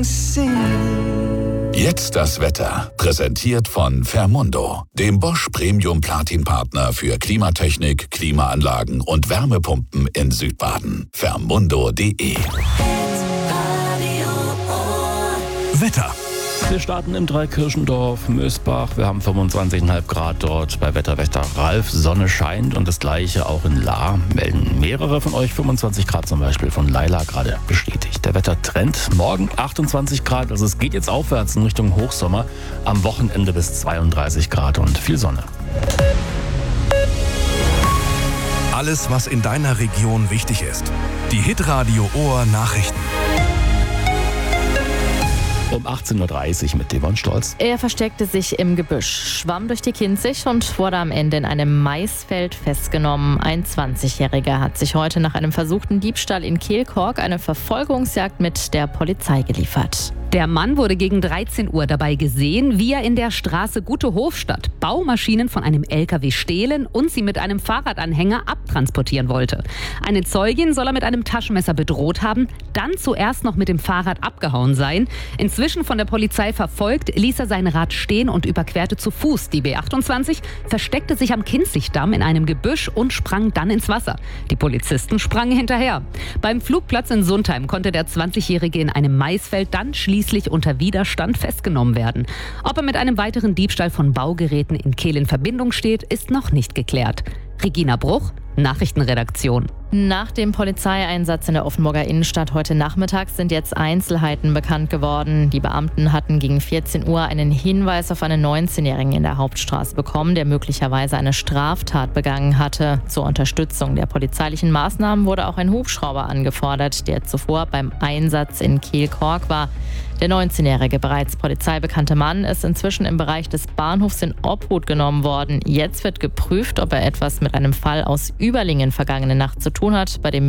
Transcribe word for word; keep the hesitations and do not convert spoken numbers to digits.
Jetzt das Wetter, präsentiert von Fermundo, dem Bosch Premium Platin Partner für Klimatechnik, Klimaanlagen und Wärmepumpen in Südbaden. Fermundo punkt de. Wetter. Wir starten im Dreikirchendorf, Mösbach. Wir haben fünfundzwanzig Komma fünf Grad dort bei Wetterwächter Ralf. Sonne scheint und das Gleiche auch in Lahr. Melden mehrere von euch fünfundzwanzig Grad zum Beispiel von Laila gerade bestätigt. Der Wettertrend morgen achtundzwanzig Grad. Also es geht jetzt aufwärts in Richtung Hochsommer. Am Wochenende bis zweiunddreißig Grad und viel Sonne. Alles, was in deiner Region wichtig ist. Die Hitradio Ohr Nachrichten. Um achtzehn Uhr dreißig mit Devon Stolz. Er versteckte sich im Gebüsch, schwamm durch die Kinzig und wurde am Ende in einem Maisfeld festgenommen. Ein zwanzigjähriger hat sich heute nach einem versuchten Diebstahl in Kehlkork eine Verfolgungsjagd mit der Polizei geliefert. Der Mann wurde gegen dreizehn Uhr dabei gesehen, wie er in der Straße Gute Hofstadt Baumaschinen von einem L K W stehlen und sie mit einem Fahrradanhänger abtransportieren wollte. Eine Zeugin soll er mit einem Taschenmesser bedroht haben, dann zuerst noch mit dem Fahrrad abgehauen sein. Inzwischen von der Polizei verfolgt, ließ er sein Rad stehen und überquerte zu Fuß die B achtundzwanzig, versteckte sich am Kinzigdamm in einem Gebüsch und sprang dann ins Wasser. Die Polizisten sprangen hinterher. Beim Flugplatz in Sundheim konnte der zwanzigjährige in einem Maisfeld dann schließlich unter Widerstand festgenommen werden. Ob er mit einem weiteren Diebstahl von Baugeräten in Kehl in Verbindung steht, ist noch nicht geklärt. Regina Bruch, Nachrichtenredaktion. Nach dem Polizeieinsatz in der Offenburger Innenstadt heute Nachmittag sind jetzt Einzelheiten bekannt geworden. Die Beamten hatten gegen vierzehn Uhr einen Hinweis auf einen neunzehnjährigen in der Hauptstraße bekommen, der möglicherweise eine Straftat begangen hatte. Zur Unterstützung der polizeilichen Maßnahmen wurde auch ein Hubschrauber angefordert, der zuvor beim Einsatz in Kehlkork war. Der neunzehnjährige, bereits polizeibekannte Mann ist inzwischen im Bereich des Bahnhofs in Obhut genommen worden. Jetzt wird geprüft, ob er etwas mit einem Fall aus Überlingen vergangene Nacht zu tun hat, bei dem